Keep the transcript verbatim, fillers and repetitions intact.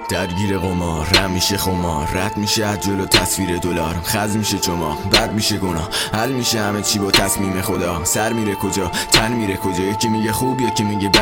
درگیر قمار، رم میشه خمار، رد میشه از جلو تصویر دلار، خز میشه چما، بد میشه گناه، حل میشه همه چی با تصمیم خدا. سر میره کجا، تن میره کجا، یکی میگه خوب یکی میگه بد.